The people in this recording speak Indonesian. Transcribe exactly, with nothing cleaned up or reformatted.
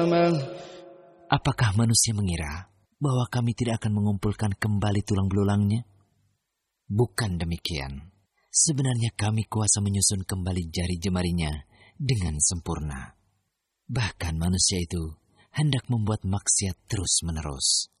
Apakah manusia mengira bahwa kami tidak akan mengumpulkan kembali tulang belulangnya? Bukan demikian. Sebenarnya kami kuasa menyusun kembali jari jemarinya dengan sempurna. Bahkan manusia itu hendak membuat maksiat terus-menerus.